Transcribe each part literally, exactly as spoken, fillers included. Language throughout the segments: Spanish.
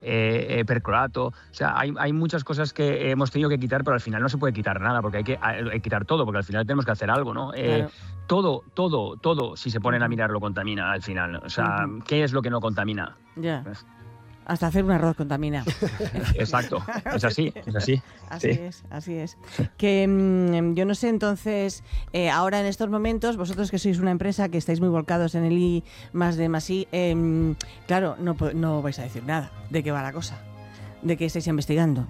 eh, eh, perclorato. O sea, hay, hay muchas cosas que hemos tenido que quitar, pero al final no se puede quitar nada, porque hay que, hay que quitar todo, porque al final tenemos que hacer algo, ¿no? Eh, Claro. Todo, todo, todo, si se ponen a mirar, lo contamina al final. O sea, Ujú. ¿qué es lo que no contamina? Ya. Pues, Hasta hacer un arroz contamina. exacto, es así, es así. Así Sí. es, así es. Que mmm, yo no sé, entonces, eh, ahora en estos momentos, vosotros que sois una empresa que estáis muy volcados en el I más D más I, eh, claro, no, po- no vais a decir nada de qué va la cosa, de qué estáis investigando.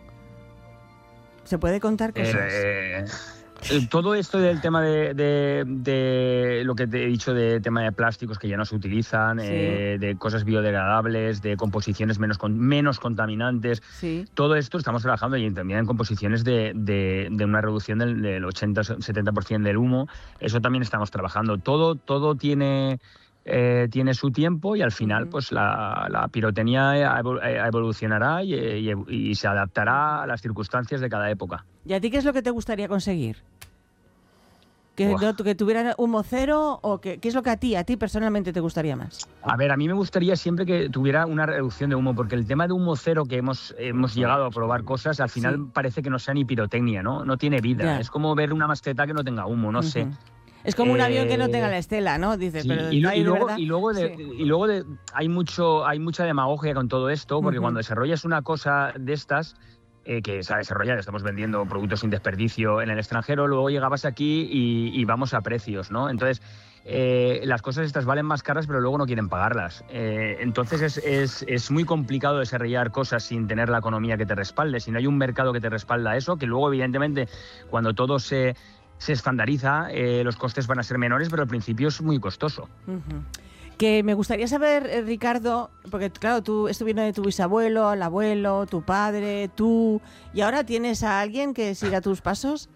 ¿Se puede contar cosas? Eh, eh, todo esto del tema de, de, de lo que te he dicho de tema de plásticos que ya no se utilizan, Sí. eh, de cosas biodegradables, de composiciones menos, con, menos contaminantes, Sí. todo esto estamos trabajando y también en composiciones de, de, de una reducción del, del ochenta a setenta por ciento del humo. Eso también estamos trabajando. Todo, todo tiene... Eh, tiene su tiempo y al final Ujú. pues la, la pirotecnia evol- eh, evolucionará y, y, y se adaptará a las circunstancias de cada época. ¿Y a ti qué es lo que te gustaría conseguir? ¿Que, Buah. no- que tuviera humo cero o que, qué es lo que a ti, a ti personalmente te gustaría más? A ver, a mí me gustaría siempre que tuviera una reducción de humo, porque el tema de humo cero que hemos, hemos llegado a probar cosas, al final Sí. parece que no sea ni pirotecnia, ¿no? No tiene vida. Ya. Es como ver una mascleta que no tenga humo, no sé. Ujú. Es como un Eh, avión que no tenga la estela, ¿no? Dices, Sí, pero y, lo- ¿hay y de luego, verdad? y luego, de, Sí. y luego de, hay, mucho, hay mucha demagogia con todo esto, porque Ujú. cuando desarrollas una cosa de estas, eh, que se ha desarrollado, estamos vendiendo productos sin desperdicio en el extranjero, luego llegabas aquí y, y vamos a precios, ¿no? Entonces, eh, las cosas estas valen más caras, pero luego no quieren pagarlas. Eh, entonces, es, es, es muy complicado desarrollar cosas sin tener la economía que te respalde, si no hay un mercado que te respalda eso, que luego, evidentemente, cuando todo se... se estandariza, eh, los costes van a ser menores, pero al principio es muy costoso. Ujú. Que me gustaría saber, eh, Ricardo, porque claro, tú, esto viene de tu bisabuelo, el abuelo, tu padre, tú, y ahora tienes a alguien que siga tus pasos.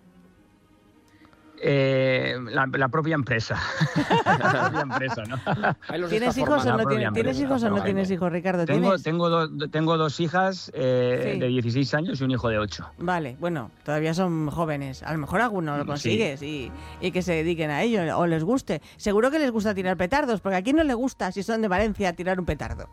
Eh, la, la propia empresa. la propia empresa, ¿no? Ahí los ¿Tienes está hijos o formando. no La propia tienes, ¿tienes empresa, hijos o no trabajando. tienes hijos, Ricardo? Tengo, ¿Tienes? tengo, do- tengo dos hijas eh, Sí. de dieciséis años y un hijo de ocho. Vale, bueno, todavía son jóvenes. A lo mejor alguno lo Sí. consigues y, y que se dediquen a ello o les guste. Seguro que les gusta tirar petardos, porque a quién no le gusta, si son de Valencia, tirar un petardo.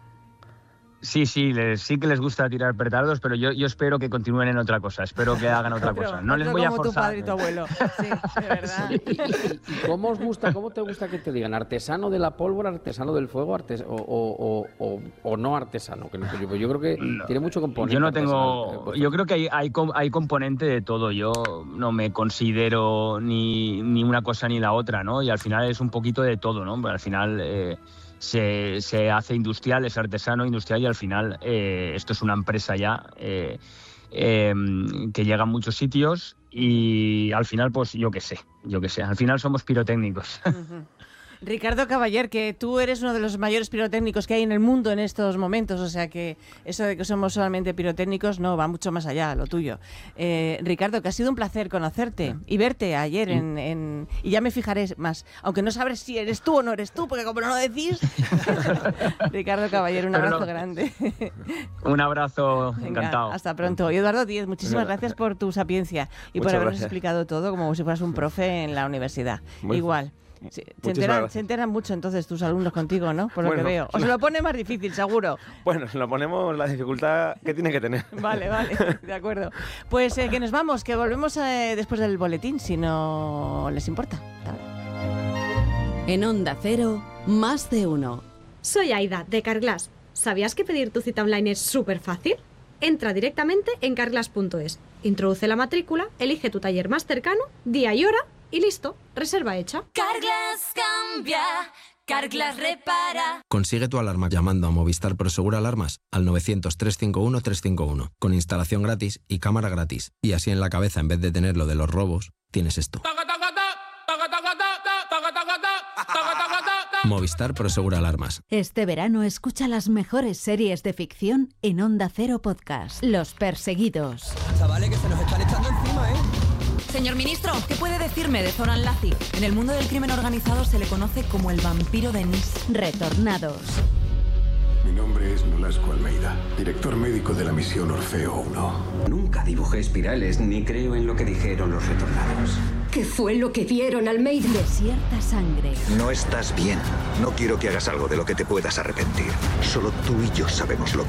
Sí, sí, les, sí que les gusta tirar petardos, pero yo, yo espero que continúen en otra cosa. Espero que hagan otra Otro- cosa. No les otro voy a como tu forzar. padre y tu abuelo. Sí, de verdad. ¿Y, y- y cómo os gusta, cómo te gusta que te digan? ¿Artesano de la pólvora, artesano del fuego, artes- o, o- o- o- o no artesano? Que no- yo, yo creo que No. tiene mucho componente. Yo no artesanal, eh, tengo. vuestro- Yo creo que hay, hay, com- hay componente de todo. Yo no me considero ni, ni una cosa ni la otra, ¿no? Y al final es un poquito de todo, ¿no? Al final eh, se, se hace industrial, es artesano industrial y al final eh, esto es una empresa ya eh, eh, que llega a muchos sitios y al final, pues yo qué sé, yo qué sé. Al final somos pirotécnicos. Ujú. Ricardo Caballer, que tú eres uno de los mayores pirotécnicos que hay en el mundo en estos momentos, o sea que eso de que somos solamente pirotécnicos no va mucho más allá, lo tuyo. Eh, Ricardo, que ha sido un placer conocerte y verte ayer en, en- y ya me fijaré más, aunque no sabré si eres tú o no eres tú, porque como no lo decís. Ricardo Caballer, un Pero abrazo lo- grande. Un abrazo, Venga, encantado. hasta pronto. Y Eduardo Díez, muchísimas gracias por tu sapiencia y por Muchas habernos gracias. explicado todo como si fueras un profe en la universidad. Muy- Igual. Se, se Muchísimas enteran, gracias. se enteran mucho entonces tus alumnos contigo, ¿no? Por lo Bueno, que veo. O se lo pone más difícil, seguro. Bueno, lo ponemos la dificultad que tiene que tener. Vale, vale, de acuerdo. Pues eh, que nos vamos, que volvemos eh, después del boletín, si no les importa. Hasta ahora. En Onda Cero, más de uno. Soy Aida, de Carglass. ¿Sabías que pedir tu cita online es súper fácil? Entra directamente en carglass punto es, introduce la matrícula, elige tu taller más cercano, día y hora y listo, reserva hecha. Carglass cambia, Carglass repara. Consigue tu alarma llamando a Movistar Prosegur Alarmas al novecientos, trescientos cincuenta y uno, trescientos cincuenta y uno, con instalación gratis y cámara gratis. Y así en la cabeza, en vez de tener lo de los robos, tienes esto. Movistar Prosegur Alarmas. Este verano escucha las mejores series de ficción en Onda Cero Podcast. Los Perseguidos. Chavales, que se nos están echando encima, ¿eh? Señor ministro, ¿qué puede decirme de Zoran Lazi? En el mundo del crimen organizado se le conoce como el vampiro de Nis. Retornados. Mi nombre es Nolasco Almeida, director médico de la misión Orfeo uno. Nunca dibujé espirales ni creo en lo que dijeron los retornados. ¿Qué fue lo que vieron, Almeida? Desierta sangre. No estás bien. No quiero que hagas algo de lo que te puedas arrepentir. Solo tú y yo sabemos lo que